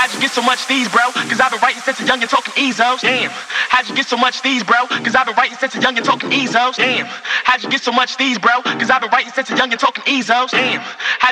how'd you get so much these, bro? Cause I've been writing since a young and talking EZOs. Damn, how'd you get so much these, bro? Cause I've been writing since a young and talking EZOs. Damn, how'd you get so much these, bro? Cause I've been writing since a young and talking EZOs. Damn,